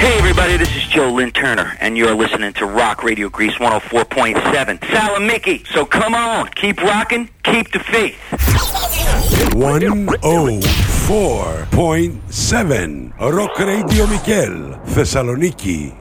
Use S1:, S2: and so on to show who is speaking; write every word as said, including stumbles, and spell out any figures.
S1: Hey everybody, this is Joe Lynn Turner, and you're listening to Rock Radio Greece one oh four point seven. Salamiki, so come on, keep rocking, keep the faith.
S2: one oh four point seven Rock Radio Mikel, Thessaloniki.